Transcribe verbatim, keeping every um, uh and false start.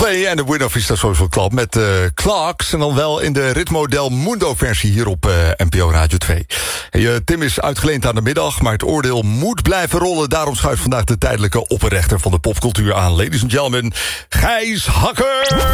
Coldplay en de Buena Vista Social Club met uh, Clarks. En dan wel in de Ritmo del Mundo versie hier op uh, N P O Radio twee. Hey, uh, Tim is uitgeleend aan de middag, maar het oordeel moet blijven rollen. Daarom schuift vandaag de tijdelijke opperrechter van de popcultuur aan. Ladies and gentlemen, Gijs Hakker!